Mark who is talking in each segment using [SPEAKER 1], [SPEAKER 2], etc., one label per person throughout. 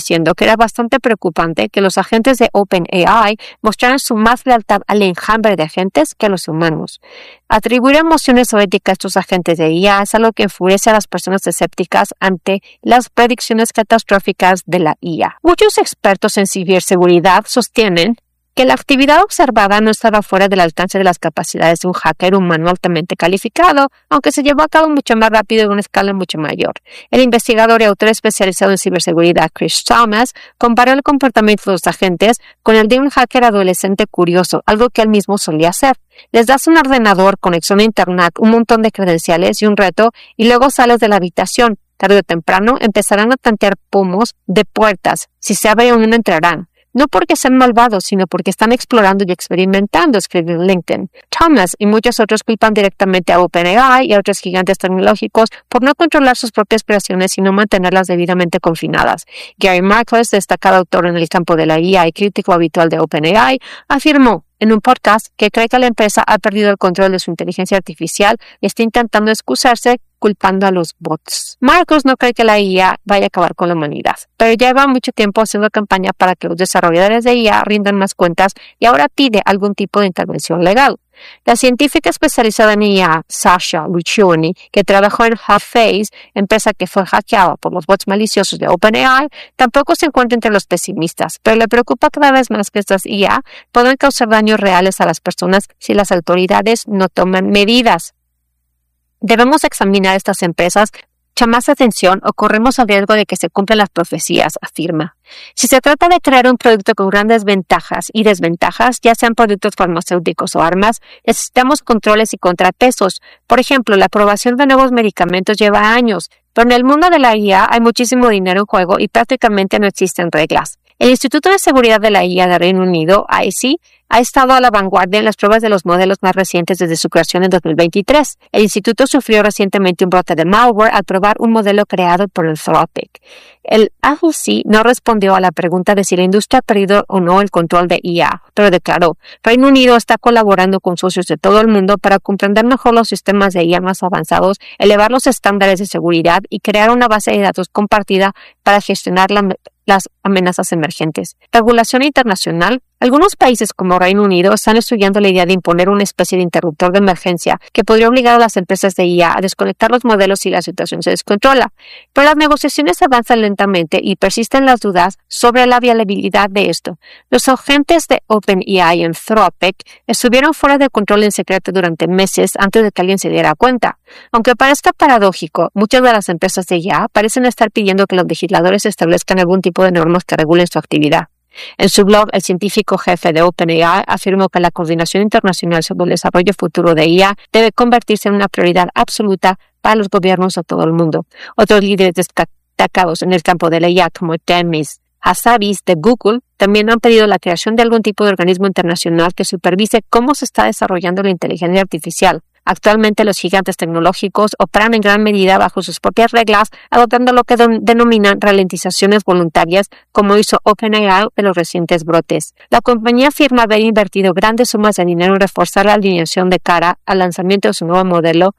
[SPEAKER 1] diciendo que era bastante preocupante que los agentes de OpenAI mostraran su más lealtad al enjambre de agentes que a los humanos. Atribuir emociones o ética a estos agentes de IA es algo que enfurece a las personas escépticas ante las predicciones catastróficas de la IA. Muchos expertos en ciberseguridad sostienen que la actividad observada no estaba fuera del alcance de las capacidades de un hacker humano altamente calificado, aunque se llevó a cabo mucho más rápido y a una escala mucho mayor. El investigador y autor especializado en ciberseguridad Chris Thomas comparó el comportamiento de los agentes con el de un hacker adolescente curioso, algo que él mismo solía hacer. Les das un ordenador, conexión a internet, un montón de credenciales y un reto, y luego sales de la habitación. Tarde o temprano empezarán a tantear pomos de puertas. Si se abre una, entrarán. No porque sean malvados, sino porque están explorando y experimentando, escribió en LinkedIn. Thomas y muchos otros culpan directamente a OpenAI y a otros gigantes tecnológicos por no controlar sus propias creaciones y no mantenerlas debidamente confinadas. Gary Marcus, destacado autor en el campo de la IA y crítico habitual de OpenAI, afirmó en un podcast que cree que la empresa ha perdido el control de su inteligencia artificial y está intentando excusarse culpando a los bots. Marcus no cree que la IA vaya a acabar con la humanidad, pero lleva mucho tiempo haciendo campaña para que los desarrolladores de IA rindan más cuentas y ahora pide algún tipo de intervención legal. La científica especializada en IA, Sasha Lucioni, que trabajó en Half-Face, empresa que fue hackeada por los bots maliciosos de OpenAI, tampoco se encuentra entre los pesimistas, pero le preocupa cada vez más que estas IA puedan causar daños reales a las personas si las autoridades no toman medidas. Debemos examinar estas empresas con más atención o corremos el riesgo de que se cumplan las profecías, afirma. Si se trata de crear un producto con grandes ventajas y desventajas, ya sean productos farmacéuticos o armas, necesitamos controles y contrapesos. Por ejemplo, la aprobación de nuevos medicamentos lleva años, pero en el mundo de la IA hay muchísimo dinero en juego y prácticamente no existen reglas. El Instituto de Seguridad de la IA de Reino Unido, IC, ha estado a la vanguardia en las pruebas de los modelos más recientes desde su creación en 2023. El instituto sufrió recientemente un brote de malware al probar un modelo creado por Anthropic. El IC no respondió a la pregunta de si la industria ha perdido o no el control de IA, pero declaró: Reino Unido está colaborando con socios de todo el mundo para comprender mejor los sistemas de IA más avanzados, elevar los estándares de seguridad y crear una base de datos compartida para gestionar las amenazas emergentes. Regulación internacional. Algunos países como Reino Unido están estudiando la idea de imponer una especie de interruptor de emergencia que podría obligar a las empresas de IA a desconectar los modelos si la situación se descontrola. Pero las negociaciones avanzan lentamente y persisten las dudas sobre la viabilidad de esto. Los agentes de OpenAI y Anthropic estuvieron fuera de control en secreto durante meses antes de que alguien se diera cuenta. Aunque parezca paradójico, muchas de las empresas de IA parecen estar pidiendo que los legisladores establezcan algún tipo de normas que regulen su actividad. En su blog, el científico jefe de OpenAI afirmó que la coordinación internacional sobre el desarrollo futuro de IA debe convertirse en una prioridad absoluta para los gobiernos de todo el mundo. Otros líderes destacados en el campo de la IA, como Demis Hassabis de Google, también han pedido la creación de algún tipo de organismo internacional que supervise cómo se está desarrollando la inteligencia artificial. Actualmente los gigantes tecnológicos operan en gran medida bajo sus propias reglas, adoptando lo que denominan ralentizaciones voluntarias, como hizo OpenAI en los recientes brotes. La compañía afirma haber invertido grandes sumas de dinero en reforzar la alineación de cara al lanzamiento de su nuevo modelo.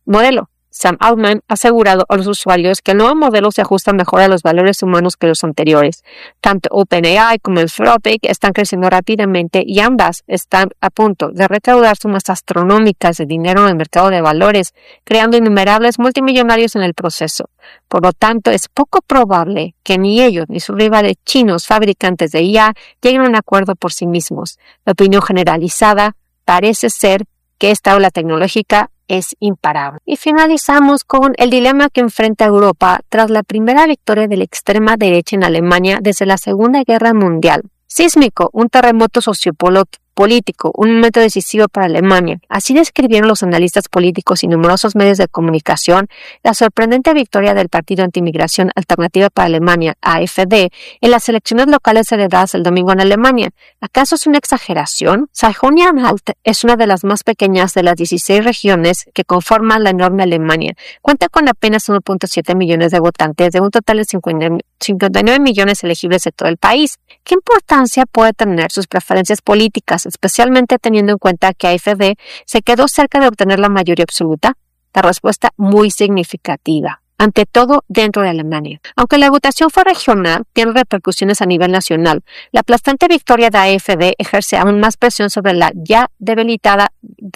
[SPEAKER 1] Sam Altman ha asegurado a los usuarios que el nuevo modelo se ajusta mejor a los valores humanos que los anteriores. Tanto OpenAI como Anthropic están creciendo rápidamente y ambas están a punto de recaudar sumas astronómicas de dinero en el mercado de valores, creando innumerables multimillonarios en el proceso. Por lo tanto, es poco probable que ni ellos ni sus rivales chinos fabricantes de IA lleguen a un acuerdo por sí mismos. La opinión generalizada parece ser que esta ola tecnológica es imparable. Y finalizamos con el dilema que enfrenta Europa tras la primera victoria de la extrema derecha en Alemania desde la Segunda Guerra Mundial. Sísmico, un terremoto sociopolítico, un momento decisivo para Alemania. Así describieron los analistas políticos y numerosos medios de comunicación la sorprendente victoria del Partido Antimigración Alternativa para Alemania, AfD, en las elecciones locales celebradas el domingo en Alemania. ¿Acaso es una exageración? Sajonia-Anhalt es una de las más pequeñas de las 16 regiones que conforman la enorme Alemania. Cuenta con apenas 1.7 millones de votantes de un total de 59 millones elegibles de todo el país. ¿Qué importancia puede tener sus preferencias políticas, especialmente teniendo en cuenta que AfD se quedó cerca de obtener la mayoría absoluta? La respuesta muy significativa. ante todo dentro de Alemania. Aunque la votación fue regional, tiene repercusiones a nivel nacional. La aplastante victoria de AfD ejerce aún más presión sobre la ya debilitado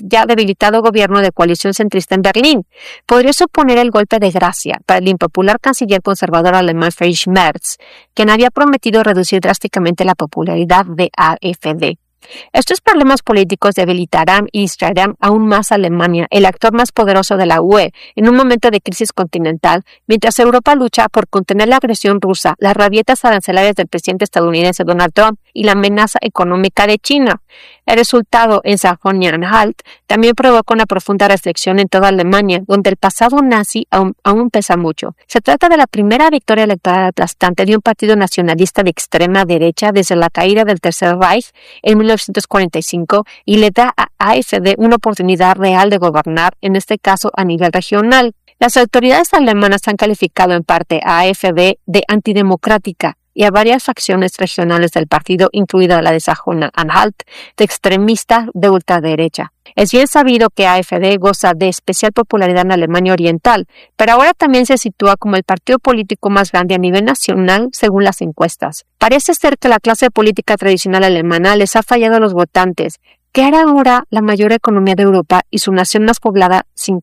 [SPEAKER 1] gobierno de coalición centrista en Berlín. Podría suponer el golpe de gracia para el impopular canciller conservador alemán Friedrich Merz, quien había prometido reducir drásticamente la popularidad de AfD. Estos problemas políticos debilitarán y distraerán aún más a Alemania, el actor más poderoso de la UE, en un momento de crisis continental, mientras Europa lucha por contener la agresión rusa, las rabietas arancelarias del presidente estadounidense Donald Trump y la amenaza económica de China. El resultado en Sajonia-Anhalt también provoca una profunda reflexión en toda Alemania, donde el pasado nazi aún pesa mucho. Se trata de la primera victoria electoral aplastante de un partido nacionalista de extrema derecha desde la caída del Tercer Reich en 1945 y le da a AfD una oportunidad real de gobernar, en este caso a nivel regional. Las autoridades alemanas han calificado en parte a AfD de antidemocrática y a varias facciones regionales del partido, incluida la de Sajonia-Anhalt, de extremista de ultraderecha. Es bien sabido que AfD goza de especial popularidad en Alemania Oriental, pero ahora también se sitúa como el partido político más grande a nivel nacional según las encuestas. Parece ser que la clase política tradicional alemana les ha fallado a los votantes, que era ahora la mayor economía de Europa y su nación más poblada sin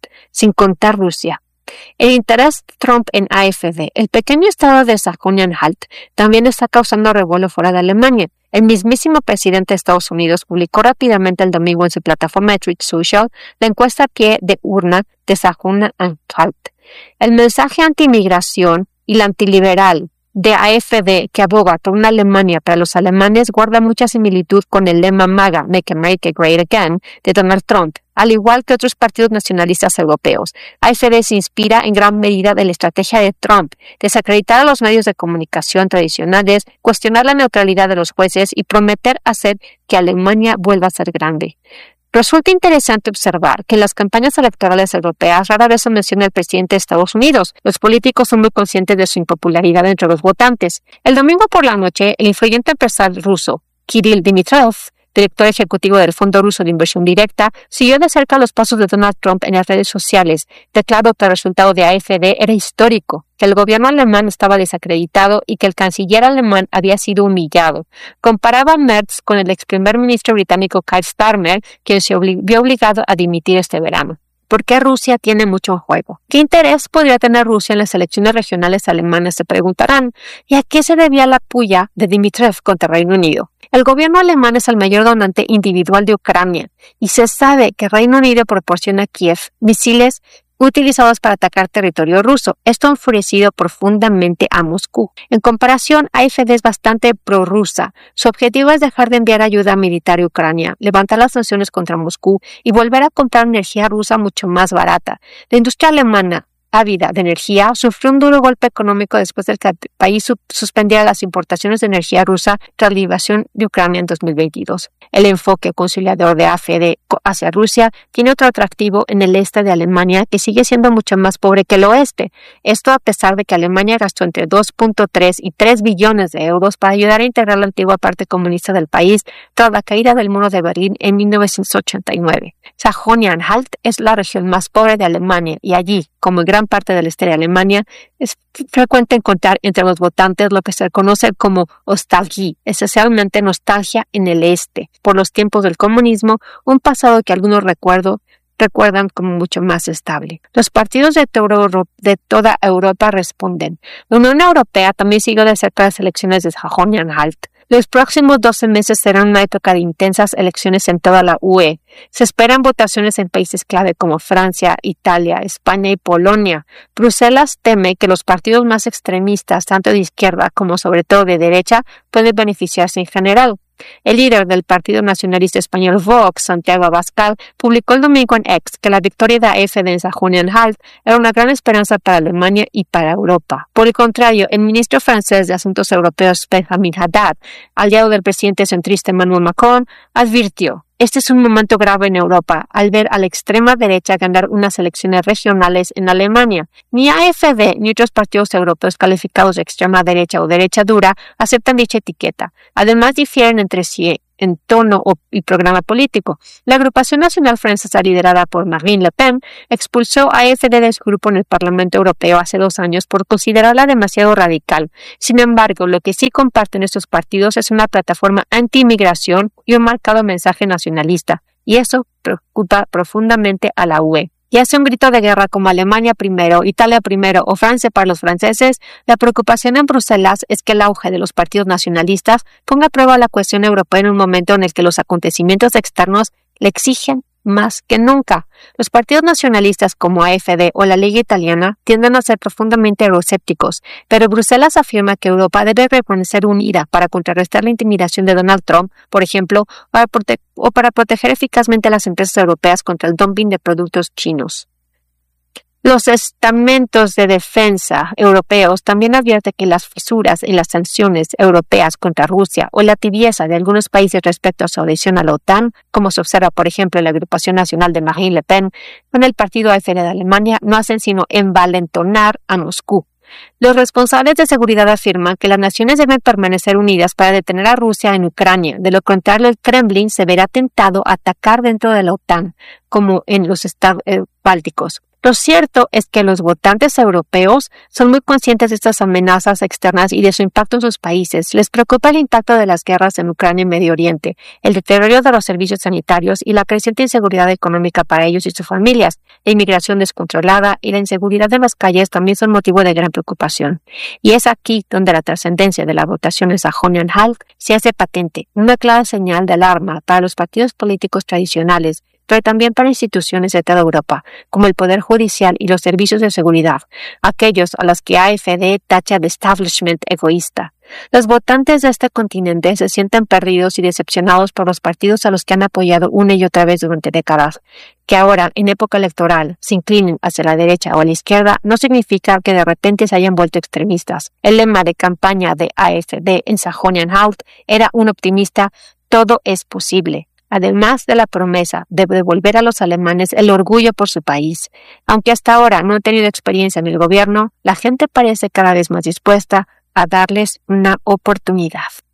[SPEAKER 1] contar Rusia. El interés de Trump en AfD, el pequeño estado de Sajonia-Anhalt, también está causando revuelo fuera de Alemania. El mismísimo presidente de Estados Unidos publicó rápidamente el domingo en su plataforma de Truth Social la encuesta a pie de urna de Sajonia-Anhalt. El mensaje anti-inmigración y la antiliberal de AfD, que aboga por una Alemania para los alemanes, guarda mucha similitud con el lema MAGA, Make America Great Again, de Donald Trump, al igual que otros partidos nacionalistas europeos. AfD se inspira en gran medida de la estrategia de Trump, desacreditar a los medios de comunicación tradicionales, cuestionar la neutralidad de los jueces y prometer hacer que Alemania vuelva a ser grande. Resulta interesante observar que en las campañas electorales europeas rara vez se menciona el presidente de Estados Unidos. Los políticos son muy conscientes de su impopularidad entre los votantes. El domingo por la noche, el influyente empresario ruso Kirill Dmitriev, director ejecutivo del Fondo Ruso de Inversión Directa, siguió de cerca los pasos de Donald Trump en las redes sociales. Declaró que el resultado de AfD era histórico, que el gobierno alemán estaba desacreditado y que el canciller alemán había sido humillado. Comparaba a Merz con el ex primer ministro británico Keir Starmer, quien se vio obligado a dimitir este verano. ¿Por qué Rusia tiene mucho en juego? ¿Qué interés podría tener Rusia en las elecciones regionales alemanas? Se preguntarán. ¿Y a qué se debía la puya de Dmitriev contra Reino Unido? El gobierno alemán es el mayor donante individual de Ucrania y se sabe que Reino Unido proporciona a Kiev misiles utilizados para atacar territorio ruso. Esto ha enfurecido profundamente a Moscú. En comparación, AfD es bastante prorrusa. Su objetivo es dejar de enviar ayuda militar a Ucrania, levantar las sanciones contra Moscú y volver a comprar energía rusa mucho más barata. La industria alemana, ávida de energía, sufrió un duro golpe económico después de que el país suspendiera las importaciones de energía rusa tras la invasión de Ucrania en 2022. El enfoque conciliador de AfD hacia Rusia tiene otro atractivo en el este de Alemania, que sigue siendo mucho más pobre que el oeste. Esto a pesar de que Alemania gastó entre 2.3 y 3 billones de euros para ayudar a integrar la antigua parte comunista del país tras la caída del muro de Berlín en 1989. Sajonia-Anhalt es la región más pobre de Alemania y allí, como en gran parte del este de Alemania, es frecuente encontrar entre los votantes lo que se conoce como Ostalgie, esencialmente nostalgia en el este, por los tiempos del comunismo, un pasado que algunos recuerdan como mucho más estable. Los partidos de toda Europa responden. La Unión Europea también siguió de cerca las elecciones de Sajonia-Anhalt. Los próximos 12 meses serán una época de intensas elecciones en toda la UE. Se esperan votaciones en países clave como Francia, Italia, España y Polonia. Bruselas teme que los partidos más extremistas, tanto de izquierda como sobre todo de derecha, pueden beneficiarse en general. El líder del Partido Nacionalista Español Vox, Santiago Abascal, publicó el domingo en X que la victoria de AfD en Sajonia-Anhalt era una gran esperanza para Alemania y para Europa. Por el contrario, el ministro francés de Asuntos Europeos, Benjamin Haddad, aliado del presidente centrista Emmanuel Macron, advirtió: este es un momento grave en Europa al ver a la extrema derecha ganar unas elecciones regionales en Alemania. Ni AfD ni otros partidos europeos calificados de extrema derecha o derecha dura aceptan dicha etiqueta. Además, difieren entre sí en tono y programa político. La agrupación nacional francesa liderada por Marine Le Pen expulsó a AfD de su grupo en el Parlamento Europeo hace 2 años por considerarla demasiado radical. Sin embargo, lo que sí comparten estos partidos es una plataforma anti-inmigración y un marcado mensaje nacionalista, y eso preocupa profundamente a la UE. Ya sea un grito de guerra como Alemania primero, Italia primero o Francia para los franceses, la preocupación en Bruselas es que el auge de los partidos nacionalistas ponga a prueba la cuestión europea en un momento en el que los acontecimientos externos le exigen más que nunca. Los partidos nacionalistas como AfD o la Liga Italiana tienden a ser profundamente euroscépticos, pero Bruselas afirma que Europa debe permanecer unida para contrarrestar la intimidación de Donald Trump, por ejemplo, para proteger eficazmente a las empresas europeas contra el dumping de productos chinos. Los estamentos de defensa europeos también advierten que las fisuras en las sanciones europeas contra Rusia o la tibieza de algunos países respecto a su adhesión a la OTAN, como se observa, por ejemplo, en la agrupación nacional de Marine Le Pen con el partido AfD de Alemania, no hacen sino envalentonar a Moscú. Los responsables de seguridad afirman que las naciones deben permanecer unidas para detener a Rusia en Ucrania. De lo contrario, el Kremlin se verá tentado a atacar dentro de la OTAN, como en los estados bálticos. Lo cierto es que los votantes europeos son muy conscientes de estas amenazas externas y de su impacto en sus países. Les preocupa el impacto de las guerras en Ucrania y Medio Oriente, el deterioro de los servicios sanitarios y la creciente inseguridad económica para ellos y sus familias. La inmigración descontrolada y la inseguridad en las calles también son motivo de gran preocupación. Y es aquí donde la trascendencia de la votación en Sajonia-Anhalt se hace patente, una clara señal de alarma para los partidos políticos tradicionales, pero también para instituciones de toda Europa, como el Poder Judicial y los servicios de seguridad, aquellos a los que AfD tacha de establishment egoísta. Los votantes de este continente se sienten perdidos y decepcionados por los partidos a los que han apoyado una y otra vez durante décadas. Que ahora, en época electoral, se inclinen hacia la derecha o a la izquierda no significa que de repente se hayan vuelto extremistas. El lema de campaña de AfD en Sajonia-Anhalt era un optimista: todo es posible. Además de la promesa de devolver a los alemanes el orgullo por su país. Aunque hasta ahora no han tenido experiencia en el gobierno, la gente parece cada vez más dispuesta a darles una oportunidad.